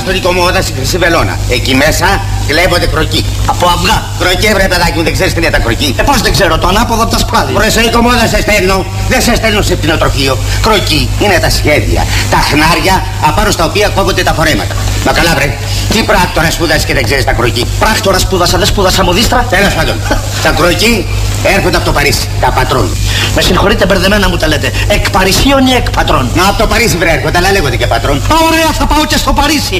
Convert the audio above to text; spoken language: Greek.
στον οίκο Μόδα στη Χρυσή Βελόνα. Εκεί μέσα κλέβονται κροκί. Από αυγά. Κροκί, βρε παιδάκι μου, δεν ξέρεις τι είναι τα κροκί. Πώς δεν ξέρω, το ανάποδο από τα σπάδια. Βρε, στον οίκο Μόδα σε στέλνω. Δεν σε στέλνω σε πτηνοτροφείο. Κροκί είναι τα σχέδια. Τα χνάρια απάνω στα οποία κόβονται τα φορέματα. Μα καλά, βρε. Τι πράκτορα σπούδασε και δεν ξέρεις τα κροκί. Πράκτορα σπούδασα, δεν σπούδασα μοδίστρα. Τέλος πάντων. Τα κροκί έρχονται από το Παρίσι. Τα πατρών. Με συγχωρείτε, μπερδεμένα μου τα λέτε. Εκ Παρισίων ή εκ πατρών. Να, από το Παρίσι βρε έρχονται, αλλά λέγονται και πατρών. Ωραία, θα πάω και στο Παρίσι.